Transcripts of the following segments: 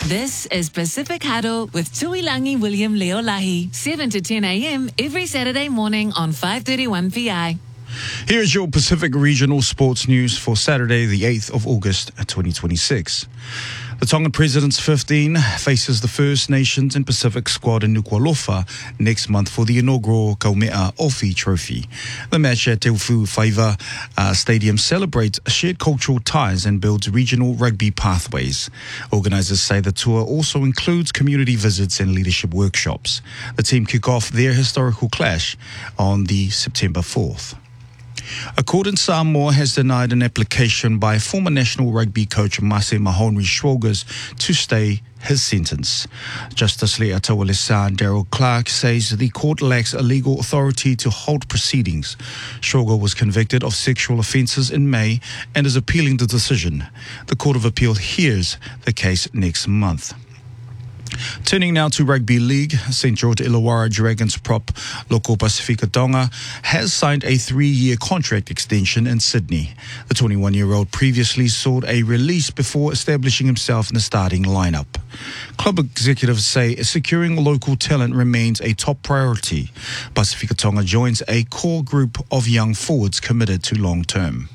This is Pacific Huddle with Tuilangi William Leolahi, 7 to 10 a.m. every Saturday morning on 531 PI. Here is your Pacific Regional Sports News for Saturday, the 8th of August, 2026. The Tongan President's 15 faces the First Nations and Pacific squad in Nuku'alofa next month for the inaugural Kaumea Ofi Trophy. The match at Te Ufu Whaiva Stadium celebrates shared cultural ties and builds regional rugby pathways. Organisers say the tour also includes community visits and leadership workshops. The team kick off their historical clash on the September 4th. A court in Samoa has denied an application by former national rugby coach Mase Mahonri Schwogers to stay his sentence. Justice Le'atawa son Daryl Clark says the court lacks a legal authority to hold proceedings. Schwoger was convicted of sexual offences in May and is appealing the decision. The Court of Appeal hears the case next month. Turning now to Rugby League, St. George Illawarra Dragons prop Loko Pasifika Tonga has signed a 3-year contract extension in Sydney. The 21-year-old previously sought a release before establishing himself in the starting lineup. Club executives say securing local talent remains a top priority. Pasifika Tonga joins a core group of young forwards committed to long-term.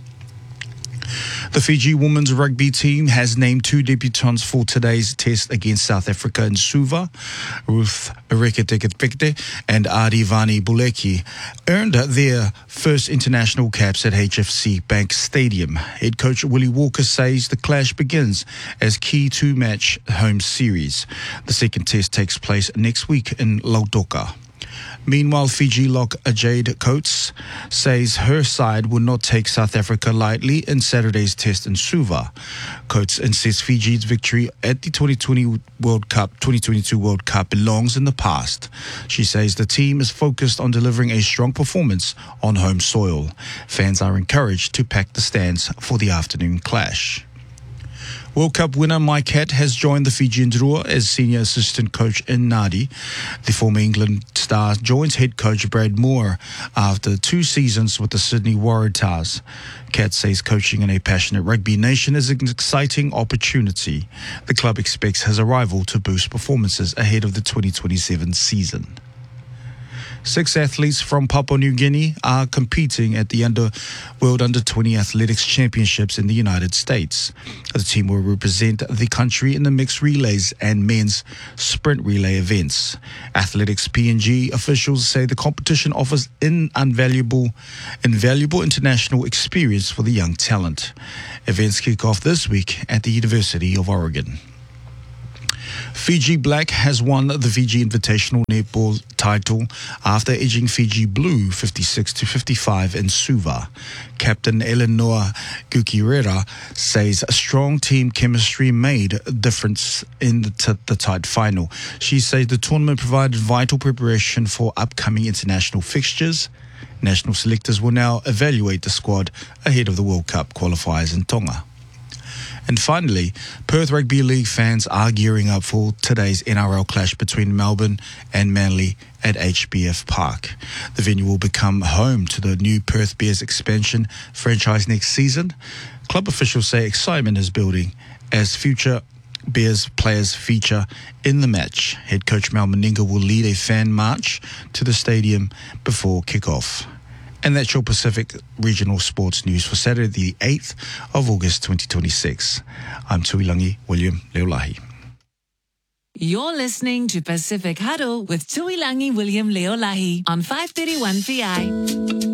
The Fiji women's rugby team has named 2 debutants for today's test against South Africa in Suva. Ruth Reketekepekte and Adivani Buleki earned their first international caps at HFC Bank Stadium. Head coach Willie Walker says the clash begins as key two-match home series. The second test takes place next week in Lautoka. Meanwhile, Fiji lock Jade Coates says her side will not take South Africa lightly in Saturday's test in Suva. Coates insists Fiji's victory at the 2022 World Cup belongs in the past. She says the team is focused on delivering a strong performance on home soil. Fans are encouraged to pack the stands for the afternoon clash. World Cup winner Mike Hatt has joined the Fijian Drua as senior assistant coach in Nadi. The former England star joins head coach Brad Moore after 2 seasons with the Sydney Waratahs. Hatt says coaching in a passionate rugby nation is an exciting opportunity. The club expects his arrival to boost performances ahead of the 2027 season. 6 athletes from Papua New Guinea are competing at the World Under-20 Athletics Championships in the United States. The team will represent the country in the mixed relays and men's sprint relay events. Athletics PNG officials say the competition offers invaluable international experience for the young talent. Events kick off this week at the University of Oregon. Fiji Black has won the Fiji Invitational Netball title after edging Fiji Blue 56-55 in Suva. Captain Eleanor Gukirera says strong team chemistry made a difference in the tight final. She says the tournament provided vital preparation for upcoming international fixtures. National selectors will now evaluate the squad ahead of the World Cup qualifiers in Tonga. And finally, Perth Rugby League fans are gearing up for today's NRL clash between Melbourne and Manly at HBF Park. The venue will become home to the new Perth Bears expansion franchise next season. Club officials say excitement is building as future Bears players feature in the match. Head coach Mal Meninga will lead a fan march to the stadium before kick-off. And that's your Pacific Regional Sports News for Saturday, the 8th of August, 2026. I'm Tuilangi William Leolahi. You're listening to Pacific Huddle with Tuilangi William Leolahi on 531 PI.